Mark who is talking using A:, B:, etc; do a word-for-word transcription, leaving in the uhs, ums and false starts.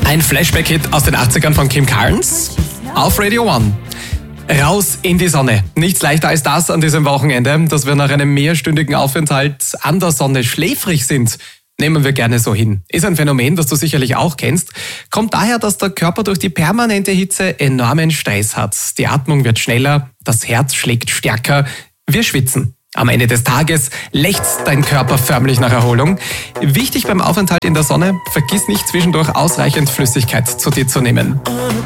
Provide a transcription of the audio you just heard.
A: Ein Flashback-Hit aus den achtzigern von Kim Carnes auf Radio One. Raus in die Sonne. Nichts leichter als das an diesem Wochenende, dass wir nach einem mehrstündigen Aufenthalt an der Sonne schläfrig sind. Nehmen wir gerne so hin. Ist ein Phänomen, das du sicherlich auch kennst. Kommt daher, dass der Körper durch die permanente Hitze enormen Stress hat. Die Atmung wird schneller, das Herz schlägt stärker, wir schwitzen. Am Ende des Tages lechzt dein Körper förmlich nach Erholung. Wichtig beim Aufenthalt in der Sonne, vergiss nicht zwischendurch ausreichend Flüssigkeit zu dir zu nehmen.